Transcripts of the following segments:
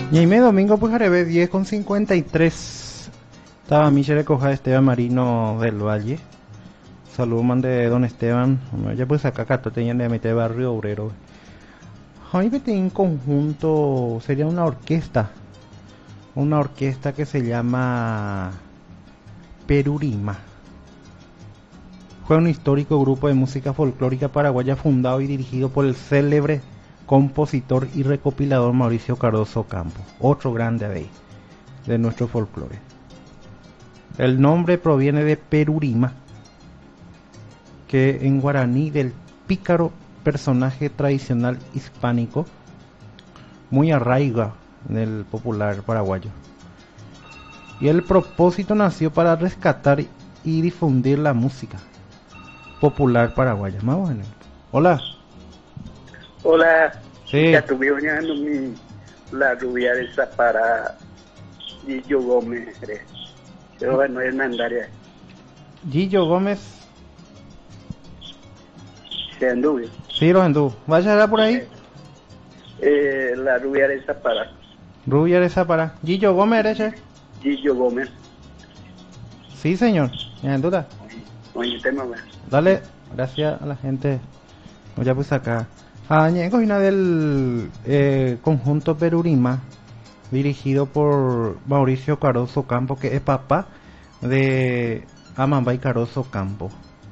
Ñaime domingo pues jarebe 10:53. Estaba Michelle Coja Esteban Marino del Valle. Saludos man de don Esteban. Ya pues acá tenían de meter barrio obrero. Hoy me tengo un conjunto, sería una orquesta. Una orquesta que se llama Perurima. Fue un histórico grupo de música folclórica paraguaya fundado y dirigido por el célebre compositor y recopilador Mauricio Cardoso Campo, otro grande de nuestro folclore. El nombre proviene de Perurima, que en guaraní del pícaro personaje tradicional hispánico, muy arraiga en el popular paraguayo. Y el propósito nació para rescatar y difundir la música popular paraguaya. Más bueno. Hola. Hola, Sí. ya estuve oyendo la rubia de esa para Gillo Gómez, pero bueno, es mandaria, Gillo Gómez. se anduve. Sí, los hindú. ¿Vaya a dar por ahí? La rubia de esa para Rubia de Zapara. Gillo Gómez, ¿eres? Gillo Gómez. Sí, señor. ¿En duda? Oye, tema más. Dale, gracias a la gente. Ya pues acá. Ñengo una del conjunto Perurima, dirigido por Mauricio Cardoso Campo, que es papá de Amambay Cardoso Campo.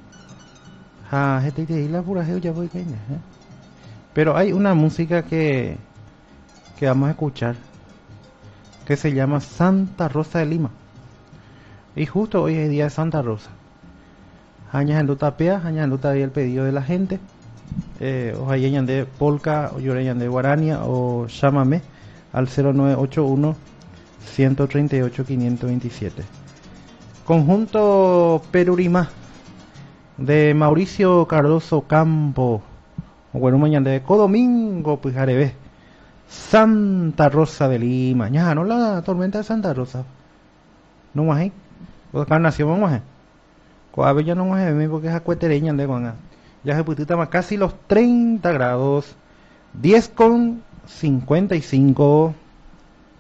Pero hay una música que vamos a escuchar que se llama Santa Rosa de Lima. Y justo hoy es día de Santa Rosa. Añas en Lutapea, añas en Lutapea el pedido de la gente. Ojalá de polka, o llorayan de guarania, o llámame al 0981 138 527. Conjunto Perurima de Mauricio Cardoso Campo. O bueno, mañana de Codomingo, pues jarebe. Santa Rosa de Lima. Ya, no la tormenta de Santa Rosa. No más ahí. Pues acá nació, vamos a ver. Ya no más a ver, porque es acuetereña de Guanga. Ya se putita más casi los 30 grados. 10:55.